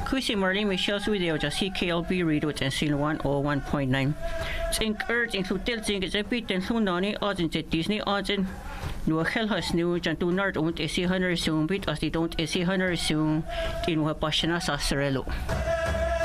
Kusi Marley Michelle's video just CKLB radio and sin 101.9. Think urge into tilting is a bit and Sunani odds in Disney odds in no hell has new and do not own a 100 soon bit as they don't a 100 soon in what Pashana Sasarello.